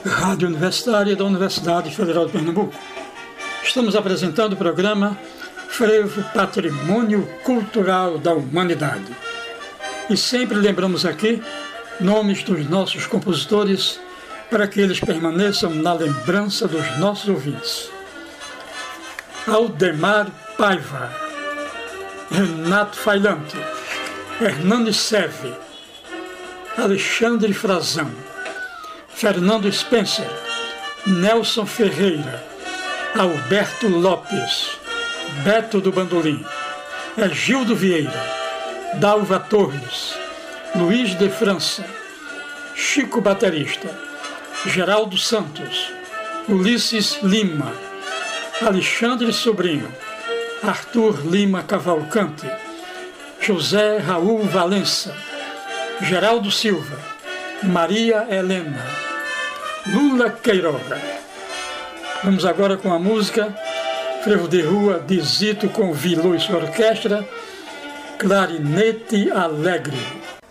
Rádio Universitária da Universidade Federal de Pernambuco. Estamos apresentando o programa Frevo Patrimônio Cultural da Humanidade. E sempre lembramos aqui nomes dos nossos compositores para que eles permaneçam na lembrança dos nossos ouvintes. Aldemar Paiva, Renato Failante, Hernani Seve, Alexandre Frazão, Fernando Spencer, Nelson Ferreira, Alberto Lopes, Beto do Bandolim, Egildo Vieira, Dalva Torres, Luiz de França, Chico Baterista, Geraldo Santos, Ulisses Lima, Alexandre Sobrinho, Arthur Lima Cavalcante, José Raul Valença, Geraldo Silva, Maria Helena, Lula Queiroga. Vamos agora com a música Frevo de Rua de Zito com Vilô e sua orquestra, Clarinete Alegre.